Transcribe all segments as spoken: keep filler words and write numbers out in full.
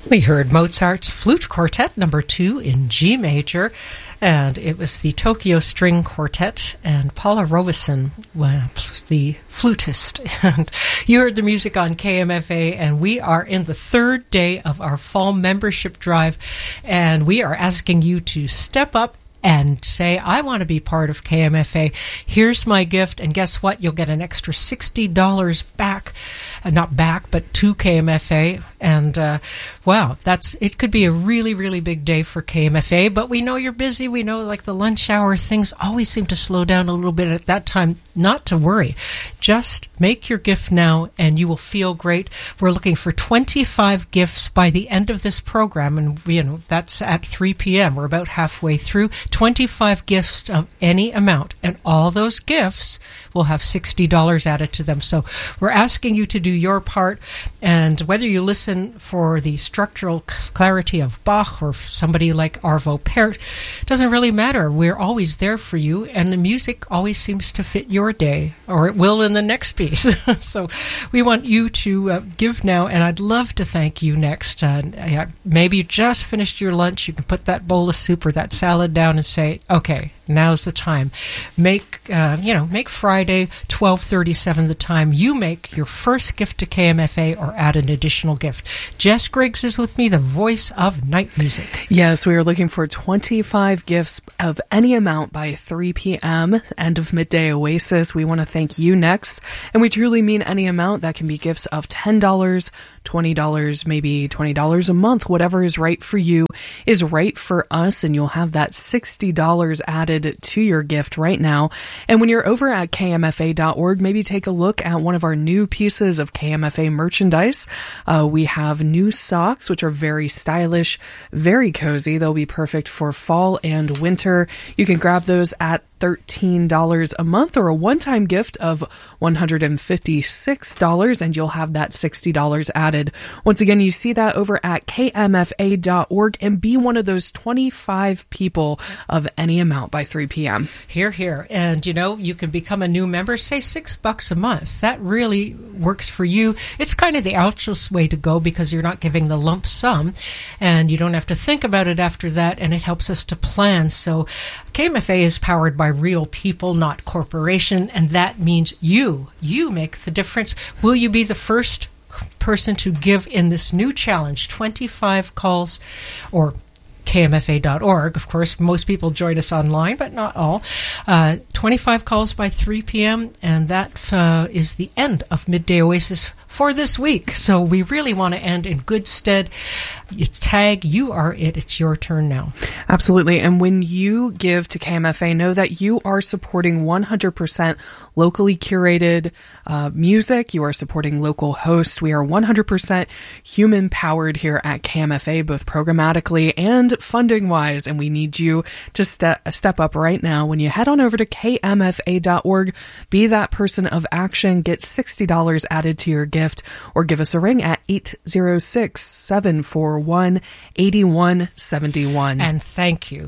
We heard Mozart's Flute Quartet number two in G major, and it was the Tokyo String Quartet, and Paula Robeson was the flutist. And you heard the music on K M F A, and we are in the third day of our fall membership drive, and we are asking you to step up and say, I want to be part of K M F A. Here's my gift. And guess what? You'll get an extra sixty dollars back. Uh, not back, but to K M F A. And, uh, wow, that's it could be a really, really big day for K M F A. But we know you're busy. We know, like, the lunch hour, things always seem to slow down a little bit at that time. Not to worry. Just make your gift now, and you will feel great. We're looking for twenty-five gifts by the end of this program. And, you know, that's at three p.m. We're about halfway through. twenty-five gifts of any amount, and all those gifts will have sixty dollars added to them. So we're asking you to do your part, and whether you listen for the structural clarity of Bach or somebody like Arvo Pärt, doesn't really matter. We're always there for you, and the music always seems to fit your day, or it will in the next piece. So we want you to uh, give now, and I'd love to thank you next. Uh, maybe you just finished your lunch. You can put that bowl of soup or that salad down and say, okay, now's the time. Make uh, you know, make Friday twelve thirty-seven the time you make your first gift to K M F A or add an additional gift. Jess Griggs is with me, the voice of night music. Yes, we are looking for twenty-five gifts of any amount by three p.m. End of midday Oasis. We want to thank you next, and we truly mean any amount. That can be gifts of ten dollars, twenty dollars, maybe twenty dollars a month. Whatever is right for you is right for us, and you'll have that sixty dollars added to your gift right now. And when you're over at K M F A dot org, maybe take a look at one of our new pieces of K M F A merchandise. Uh, we have new socks, which are very stylish, very cozy. They'll be perfect for fall and winter. You can grab those at thirteen dollars a month, or a one-time gift of one hundred fifty-six dollars, and you'll have that sixty dollars added. Once again, you see that over at K M F A dot org, and be one of those twenty-five people of any amount by three p.m. Here, here. And, you know, you can become a new member, say six bucks a month. That really works for you. It's kind of the Altruist way to go, because you're not giving the lump sum, and you don't have to think about it after that, and it helps us to plan. So K M F A is powered by real people, not corporation, and that means you. You make the difference. Will you be the first person to give in this new challenge? twenty-five calls, or K M F A dot org. Of course, most people join us online, but not all. Uh, twenty-five calls by three p.m., and that uh, is the end of Midday Oasis for this week. So we really want to end in good stead. It's tag, you are it. It's your turn now. Absolutely. And when you give to K M F A, know that you are supporting one hundred percent locally curated uh, music. You are supporting local hosts. We are one hundred percent human powered here at K M F A, both programmatically and funding wise. And we need you to step, step up right now. When you head on over to K M F A dot org, be that person of action, get sixty dollars added to your gift, or give us a ring at eight zero six, seven four one, eight one seven one. And thank you.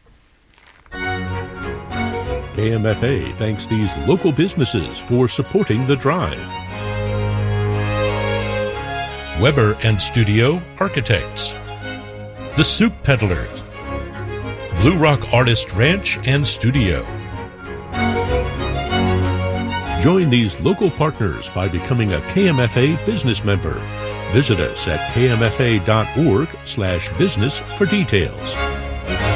K M F A thanks these local businesses for supporting the drive. Weber and Studio Architects, The Soup Peddlers, Blue Rock Artist Ranch and Studio. Join these local partners by becoming a K M F A business member. Visit us at K M F A dot org slash business for details.